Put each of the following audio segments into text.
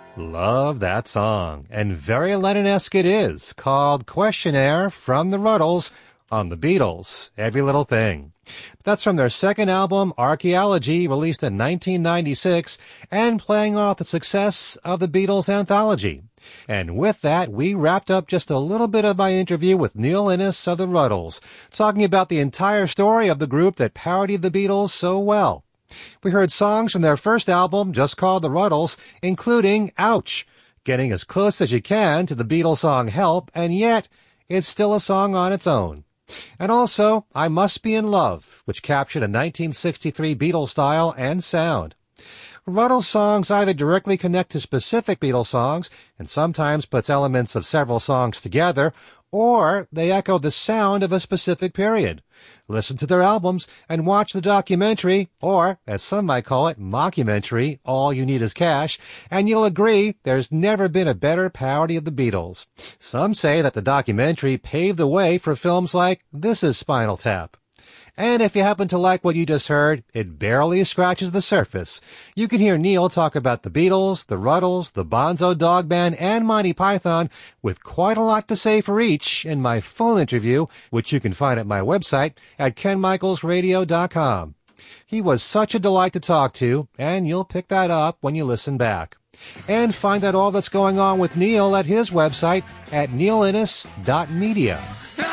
Love that song, and very Lennon-esque it is, called Questionnaire from the Ruddles on the Beatles, Every Little Thing. That's from their second album, Archaeology, released in 1996, and playing off the success of the Beatles anthology. And with that, we wrapped up just a little bit of my interview with Neil Innes of the Ruddles, talking about the entire story of the group that parodied the Beatles so well. We heard songs from their first album, just called The Ruddles, including Ouch, getting as close as you can to the Beatles song Help, and yet it's still a song on its own. And also, I Must Be in Love, which captured a 1963 Beatles style and sound. Ruddles songs either directly connect to specific Beatles songs, and sometimes puts elements of several songs together, or they echo the sound of a specific period. Listen to their albums and watch the documentary, or, as some might call it, mockumentary, All You Need Is Cash, and you'll agree there's never been a better parody of the Beatles. Some say that the documentary paved the way for films like This Is Spinal Tap. And if you happen to like what you just heard, it barely scratches the surface. You can hear Neil talk about the Beatles, the Ruddles, the Bonzo Dog Band, and Monty Python, with quite a lot to say for each in my full interview, which you can find at my website at kenmichaelsradio.com. He was such a delight to talk to, and you'll pick that up when you listen back. And find out all that's going on with Neil at his website at neilinnes.media.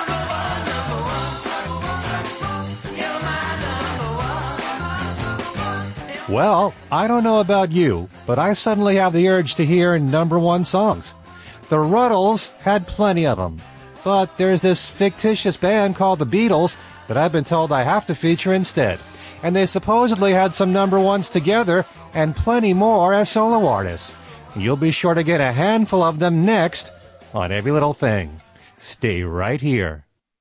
Well, I don't know about you, but I suddenly have the urge to hear number one songs. The Ruddles had plenty of them, but there's this fictitious band called the Beatles that I've been told I have to feature instead. And they supposedly had some number ones together and plenty more as solo artists. You'll be sure to get a handful of them next on Every Little Thing. Stay right here.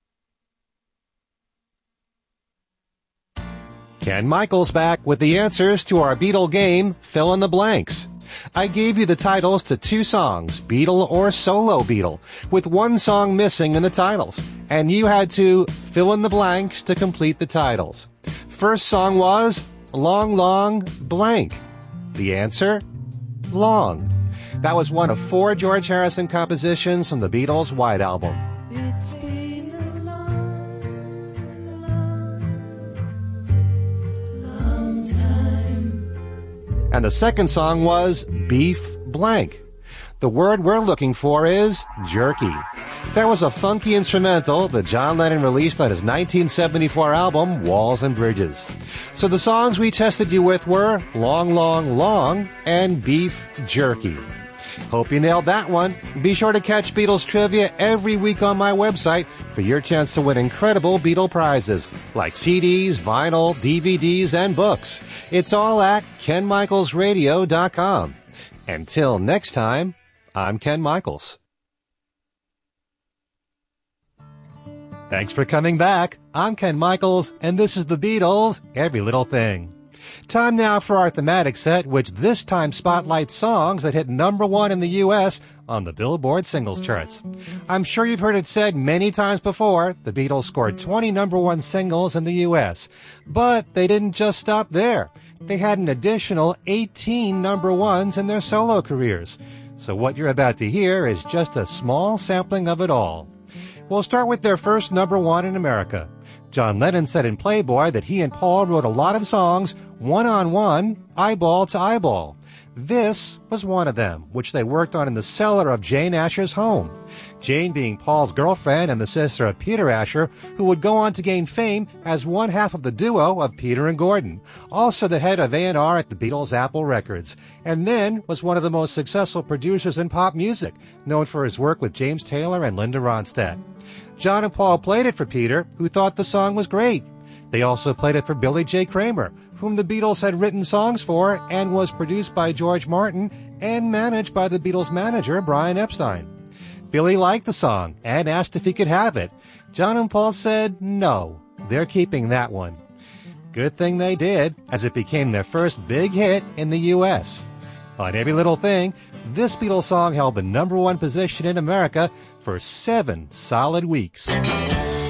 Ken Michaels back with the answers to our Beatle game, Fill in the Blanks. I gave you the titles to two songs, Beatle or Solo Beatle, with one song missing in the titles, and you had to fill in the blanks to complete the titles. First song was Long, Long, Blank. The answer? Long. That was one of 4 George Harrison compositions from the Beatles' White Album. And the second song was Beef Blank. The word we're looking for is jerky. That was a funky instrumental that John Lennon released on his 1974 album, Walls and Bridges. So the songs we tested you with were Long, Long, Long and Beef Jerky. Hope you nailed that one. Be sure to catch Beatles trivia every week on my website for your chance to win incredible Beatle prizes like CDs, vinyl, DVDs, and books. It's all at kenmichaelsradio.com. Until next time, I'm Ken Michaels. Thanks for coming back. I'm Ken Michaels, and this is the Beatles, Every Little Thing. Time now for our thematic set, which this time spotlights songs that hit number 1 in the U.S. on the Billboard singles charts. I'm sure you've heard it said many times before, the Beatles scored 20 number 1 singles in the U.S. But they didn't just stop there. They had an additional 18 number 1s in their solo careers. So what you're about to hear is just a small sampling of it all. We'll start with their first number 1 in America. John Lennon said in Playboy that he and Paul wrote a lot of songs one-on-one, eyeball to eyeball. This was one of them, which they worked on in the cellar of Jane Asher's home. Jane being Paul's girlfriend and the sister of Peter Asher, who would go on to gain fame as one half of the duo of Peter and Gordon, also the head of A&R at the Beatles' Apple Records, and then was one of the most successful producers in pop music, known for his work with James Taylor and Linda Ronstadt. John and Paul played it for Peter, who thought the song was great. They also played it for Billy J. Kramer, whom the Beatles had written songs for and was produced by George Martin and managed by the Beatles' manager, Brian Epstein. Billy liked the song and asked if he could have it. John and Paul said no, they're keeping that one. Good thing they did, as it became their first big hit in the U.S. On Every Little Thing, this Beatles song held the number 1 position in America for 7 solid weeks.